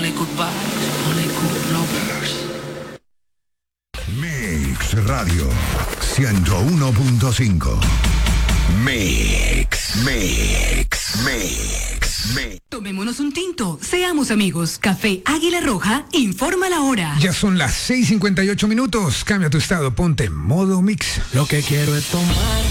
only good vibes, only good lovers. Mix Radio 101.5. Mix. Tomémonos un tinto, seamos amigos. Café Águila Roja informa la hora. Ya son las 6:58 minutos. Cambia tu estado, ponte modo mix. Lo que quiero es tomar